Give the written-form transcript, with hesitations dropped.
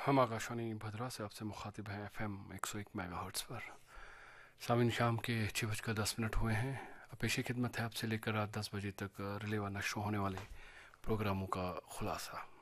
हम आकाशवाणी भद्रा से आपसे मुखातिब हैं एफएम 101 मेगाहर्ट्ज़ पर। सामिन शाम के 6:10 हुए हैं। अब पेशी खिदमत है आपसे लेकर रात 10 बजे तक रिले व नशर होने वाले प्रोग्रामों का खुलासा।